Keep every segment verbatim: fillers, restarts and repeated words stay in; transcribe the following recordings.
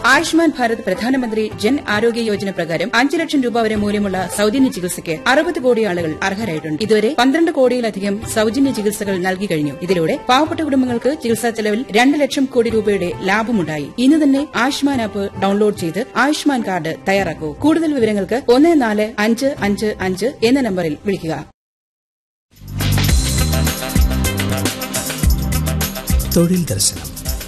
ആയുഷ്മാൻ ഭാരത് പ്രധാനമന്ത്രി ജൻ ആരോഗ്യ യോജന പ്രകാരം അഞ്ച് ലക്ഷം രൂപ വരെ മൂല്യമുള്ള സൌജന്യ ചികിത്സയ്ക്ക് അറുപത് കോടി ആളുകൾ അർഹരായിട്ടുണ്ട്. ഇതുവരെ പന്ത്രണ്ട് കോടിയിലധികം സൌജന്യ ചികിത്സകൾ നൽകി കഴിഞ്ഞു. ഇതിലൂടെ പാവപ്പെട്ട കുടുംബങ്ങൾക്ക് ചികിത്സാ ചെലവിൽ രണ്ട് ലക്ഷം കോടി രൂപയുടെ ലാഭമുണ്ടായി. ഇന്ന് തന്നെ ആയുഷ്മാൻ ആപ്പ് ഡൌൺലോഡ് ചെയ്ത് ആയുഷ്മാൻ കാർഡ് തയ്യാറാക്കൂ. കൂടുതൽ വിവരങ്ങൾക്ക് ഒന്ന് നാല് അഞ്ച് അഞ്ച് അഞ്ച് എന്ന നമ്പറിൽ വിളിക്കുക. തൊഴിൽ ദർശനം.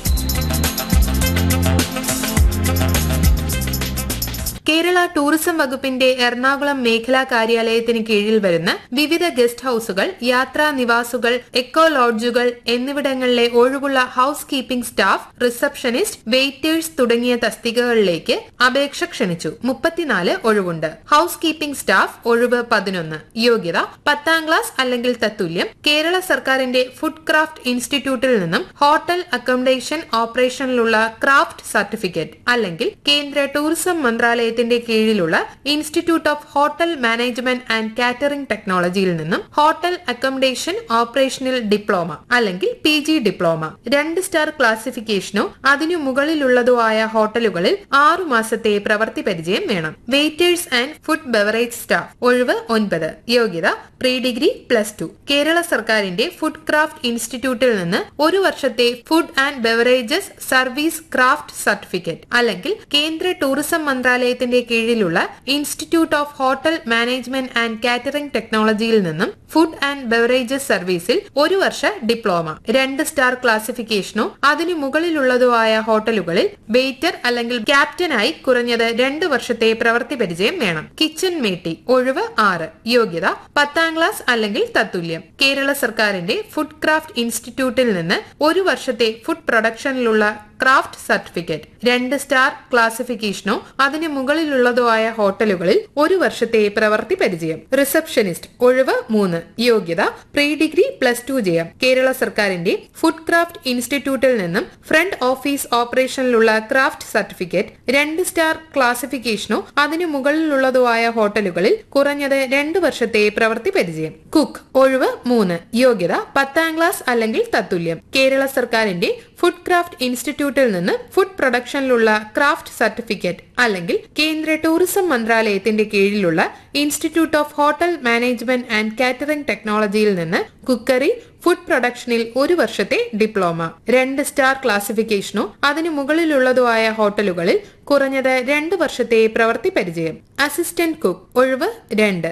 കേരള ടൂറിസം വകുപ്പിന്റെ എറണാകുളം മേഖലാ കാര്യാലയത്തിന് കീഴിൽ വരുന്ന വിവിധ ഗസ്റ്റ് ഹൌസുകൾ, യാത്രാ നിവാസുകൾ, എക്കോ ലോഡ്ജുകൾ എന്നിവിടങ്ങളിലെ ഒഴിവുള്ള house keeping staff, receptionist, waiters തുടങ്ങിയ തസ്തികകളിലേക്ക് അപേക്ഷ ക്ഷണിച്ചു. മുപ്പത്തിനാല് ഒഴിവുണ്ട്. ഹൌസ് കീപ്പിംഗ് സ്റ്റാഫ് ഒഴിവ് പതിനൊന്ന്. യോഗ്യത പത്താം ക്ലാസ് അല്ലെങ്കിൽ തത്തുല്യം. കേരള സർക്കാരിന്റെ ഫുഡ് ക്രാഫ്റ്റ് ഇൻസ്റ്റിറ്റ്യൂട്ടിൽ നിന്നും ഹോട്ടൽ അക്കോമഡേഷൻ ഓപ്പറേഷനിലുള്ള ക്രാഫ്റ്റ് സർട്ടിഫിക്കറ്റ് അല്ലെങ്കിൽ കേന്ദ്ര ടൂറിസം മന്ത്രാലയത്തിൽ കീഴിലുള്ള institute of hotel management and catering ടെക്നോളജിയിൽ നിന്നും ഹോട്ടൽ അക്കോമഡേഷൻ ഓപ്പറേഷനിൽ ഡിപ്ലോമ അല്ലെങ്കിൽ പി ജി ഡിപ്ലോമ. രണ്ട് സ്റ്റാർ ക്ലാസിഫിക്കേഷനോ അതിനു മുകളിലുള്ളതോ ആയ ഹോട്ടലുകളിൽ ആറു മാസത്തെ പ്രവൃത്തി പരിചയം വേണം. Waiters and food beverage staff ഒഴിവ് ഒൻപത്. യോഗ്യത pre degree plus two. Kerala സർക്കാരിന്റെ ഫുഡ് ക്രാഫ്റ്റ് ഇൻസ്റ്റിറ്റ്യൂട്ടിൽ നിന്ന് ഒരു വർഷത്തെ food and beverages service craft certificate അല്ലെങ്കിൽ കേന്ദ്ര ടൂറിസം മന്ത്രാലയത്തിന്റെ കീഴിലുള്ള institute of hotel management and catering ടെക്നോളജിയിൽ നിന്നും ഫുഡ് ആൻഡ് ബെവറേജസ് സർവീസിൽ ഒരു വർഷ ഡിപ്ലോമ. രണ്ട് സ്റ്റാർ ക്ലാസിഫിക്കേഷനോ അതിനു മുകളിലുള്ളതോ ആയ ഹോട്ടലുകളിൽ വെയിറ്റർ അല്ലെങ്കിൽ ക്യാപ്റ്റനായി കുറഞ്ഞത് രണ്ട് വർഷത്തെ പ്രവൃത്തി പരിചയം വേണം. കിച്ചൺ മേട്ടി ഒഴിവ് ആറ്. യോഗ്യത പത്താം ക്ലാസ് അല്ലെങ്കിൽ തത്തുല്യം. കേരള സർക്കാരിന്റെ ഫുഡ് ക്രാഫ്റ്റ് ഇൻസ്റ്റിറ്റ്യൂട്ടിൽ നിന്ന് ഒരു വർഷത്തെ ഫുഡ് പ്രൊഡക്ഷനിലുള്ള ക്രാഫ്റ്റ് സർട്ടിഫിക്കറ്റ്. രണ്ട് സ്റ്റാർ ക്ലാസിഫിക്കേഷനോ അതിന് മുകളിലുള്ളതോ ആയ ഹോട്ടലുകളിൽ ഒരു വർഷത്തെ പ്രവൃത്തി പരിചയം. റിസപ്ഷനിസ്റ്റ് ഒഴിവ് മൂന്ന്. യോഗ്യത പ്രീ ഡിഗ്രി പ്ലസ് ടു ചെയ്യാം. കേരള സർക്കാരിന്റെ ഫുഡ് ക്രാഫ്റ്റ് ഇൻസ്റ്റിറ്റ്യൂട്ടിൽ നിന്നും ഫ്രണ്ട് ഓഫീസ് ഓപ്പറേഷനിലുള്ള ക്രാഫ്റ്റ് സർട്ടിഫിക്കറ്റ്. രണ്ട് സ്റ്റാർ ക്ലാസിഫിക്കേഷനോ അതിന് മുകളിലുള്ളതോ ആയ ഹോട്ടലുകളിൽ കുറഞ്ഞത് രണ്ട് വർഷത്തെ പ്രവൃത്തി പരിചയം. കുക്ക് ഒഴിവ് മൂന്ന്. യോഗ്യത പത്താം ക്ലാസ് അല്ലെങ്കിൽ തത്തുല്യം. കേരള സർക്കാരിന്റെ ഫുഡ് ക്രാഫ്റ്റ് ഇൻസ്റ്റിറ്റ്യൂട്ടിൽ നിന്ന് ഫുഡ് പ്രൊഡക്ഷനിലുള്ള ക്രാഫ്റ്റ് സർട്ടിഫിക്കറ്റ് അല്ലെങ്കിൽ കേന്ദ്ര ടൂറിസം മന്ത്രാലയത്തിന്റെ കീഴിലുള്ള institute of hotel management and catering ടെക്നോളജിയിൽ നിന്ന് കുക്കറി ഫുഡ് പ്രൊഡക്ഷനിൽ ഒരു വർഷത്തെ ഡിപ്ലോമ. രണ്ട് സ്റ്റാർ ക്ലാസിഫിക്കേഷനോ അതിനു മുകളിലുള്ളതോ ആയ ഹോട്ടലുകളിൽ കുറഞ്ഞത് രണ്ട് വർഷത്തെ പ്രവൃത്തി പരിചയം. അസിസ്റ്റന്റ് കുക്ക് ഒഴിവ് രണ്ട്.